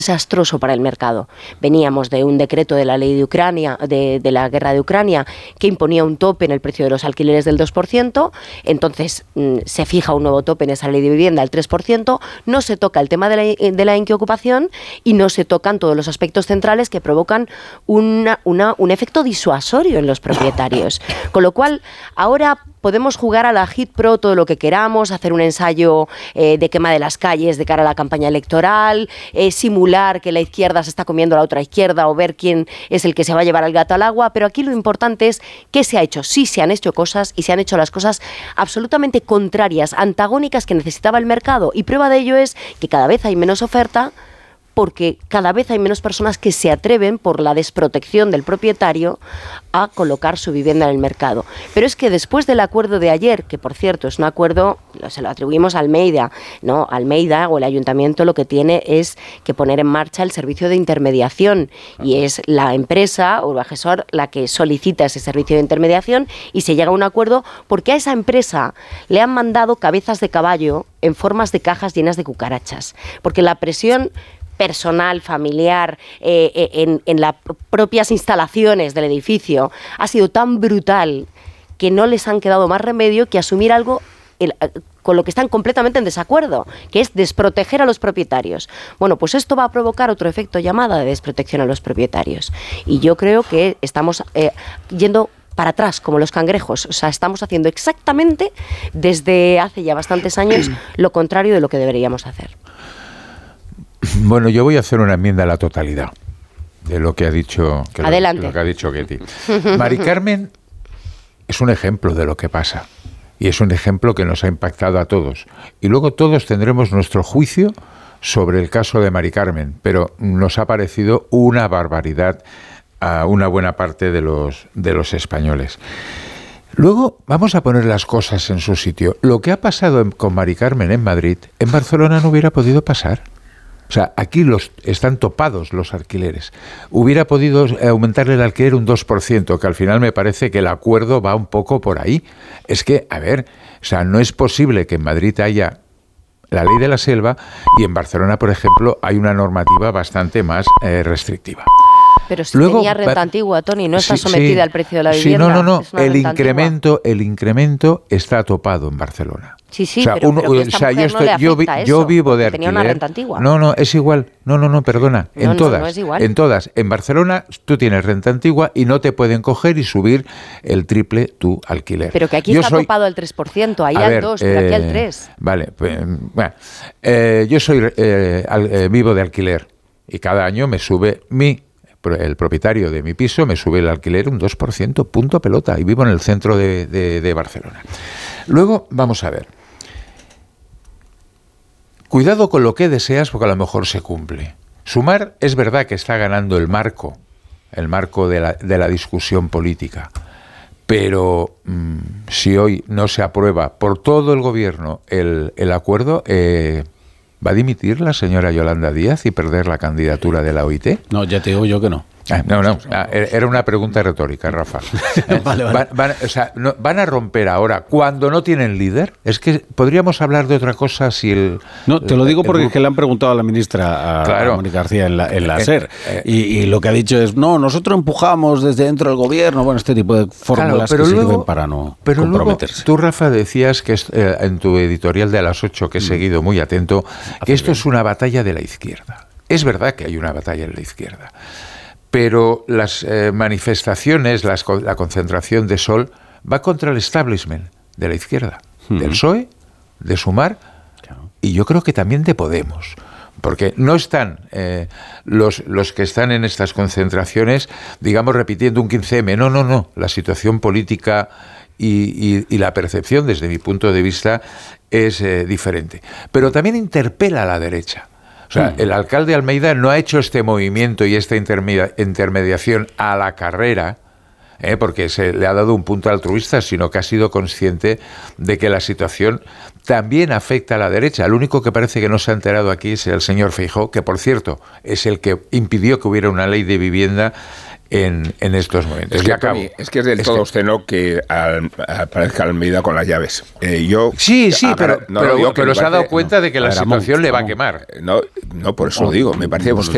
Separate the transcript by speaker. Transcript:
Speaker 1: desastroso para el mercado. Veníamos de un decreto de la ley de Ucrania, de la guerra de Ucrania, que imponía un tope en el precio de los alquileres del 2%, entonces se fija un nuevo tope en esa ley de vivienda al 3%, no se toca el tema de la inquiocupación y no se tocan todos los aspectos centrales que provocan un efecto disuasorio en los propietarios. Con lo cual, ahora podemos jugar a la Hit Pro todo lo que queramos, hacer un ensayo de quema de las calles de cara a la campaña electoral, simular que la izquierda se está comiendo a la otra izquierda o ver quién es el que se va a llevar al gato al agua, pero aquí lo importante es qué se ha hecho. Sí se han hecho cosas y se han hecho las cosas absolutamente contrarias, antagónicas que necesitaba el mercado, y prueba de ello es que cada vez hay menos oferta, porque cada vez hay menos personas que se atreven, por la desprotección del propietario, a colocar su vivienda en el mercado. Pero es que después del acuerdo de ayer, que por cierto es un acuerdo, se lo atribuimos a Almeida, ¿no? Almeida o el ayuntamiento lo que tiene es que poner en marcha el servicio de intermediación, y es la empresa o el asesor la que solicita ese servicio de intermediación y se llega a un acuerdo porque a esa empresa le han mandado cabezas de caballo en formas de cajas llenas de cucarachas, porque la presión personal, familiar, en las propias instalaciones del edificio, ha sido tan brutal que no les han quedado más remedio que asumir algo con lo que están completamente en desacuerdo, que es desproteger a los propietarios. Bueno, pues esto va a provocar otro efecto llamada de desprotección a los propietarios. Y yo creo que estamos yendo para atrás, como los cangrejos. O sea, estamos haciendo exactamente, desde hace ya bastantes años, lo contrario de lo que deberíamos hacer.
Speaker 2: Bueno, yo voy a hacer una enmienda a la totalidad de lo que ha dicho,
Speaker 1: Adelante.
Speaker 2: lo que ha dicho Ketty. Mari Carmen es un ejemplo de lo que pasa, y es un ejemplo que nos ha impactado a todos. Y luego todos tendremos nuestro juicio sobre el caso de Mari Carmen, pero nos ha parecido una barbaridad a una buena parte de los españolos. Luego vamos a poner las cosas en su sitio. Lo que ha pasado con Mari Carmen en Madrid, en Barcelona no hubiera podido pasar. O sea, aquí están topados los alquileres. Hubiera podido aumentarle el alquiler un 2%, que al final me parece que el acuerdo va un poco por ahí. Es que, a ver, o sea, no es posible que en Madrid haya la ley de la selva y en Barcelona, por ejemplo, hay una normativa bastante más restrictiva.
Speaker 1: Pero si luego, tenía renta antigua, Tony, no está sometida al precio de la vivienda.
Speaker 2: Sí, no. El incremento está topado en Barcelona.
Speaker 1: Sí, o sea, pero
Speaker 2: yo vivo de alquiler.
Speaker 1: Tenía una renta antigua.
Speaker 2: No, es igual. No, perdona. No es igual. En todas. En Barcelona tú tienes renta antigua y no te pueden coger y subir el triple tu alquiler.
Speaker 1: Pero que aquí está topado el 3%, ahí al 2%, pero aquí al 3%.
Speaker 2: Vale, bueno, yo vivo de alquiler y cada año me sube el propietario de mi piso me sube el alquiler un 2%, punto pelota, y vivo en el centro de Barcelona. Luego, vamos a ver. Cuidado con lo que deseas, porque a lo mejor se cumple. Sumar es verdad que está ganando el marco de la discusión política, pero si hoy no se aprueba por todo el gobierno el acuerdo, ¿va a dimitir la señora Yolanda Díaz y perder la candidatura de la OIT?
Speaker 3: No, ya te digo yo que no.
Speaker 2: Era una pregunta retórica, Rafa.
Speaker 3: Vale.
Speaker 2: ¿Van a romper ahora cuando no tienen líder? Es que podríamos hablar de otra cosa si el...
Speaker 3: No, te lo digo porque es que le han preguntado a la ministra, a Mónica García, en la SER, y lo que ha dicho es, no, nosotros empujamos desde dentro del gobierno, bueno, este tipo de fórmulas que sirven para no comprometerse.
Speaker 2: Luego, tú, Rafa, decías que en tu editorial de a las 8, que he seguido muy atento, que esto es una batalla de la izquierda. Es verdad que hay una batalla en la izquierda, pero las manifestaciones, la concentración de Sol va contra el establishment de la izquierda, del PSOE, de Sumar, y yo creo que también de Podemos, porque no están los que están en estas concentraciones, digamos, repitiendo un 15M, no, la situación política y la percepción, desde mi punto de vista, es diferente. Pero también interpela a la derecha. O sea, el alcalde Almeida no ha hecho este movimiento y esta intermediación a la carrera, porque se le ha dado un punto altruista, sino que ha sido consciente de que la situación también afecta a la derecha. El único que parece que no se ha enterado aquí es el señor Feijóo, que por cierto es el que impidió que hubiera una ley de vivienda en estos momentos.
Speaker 4: Es que es del todo obsceno que aparezca Almeida con las llaves.
Speaker 2: Pero se ha dado cuenta de que la situación le va a quemar.
Speaker 4: No, por eso lo digo. Me parece obsceno.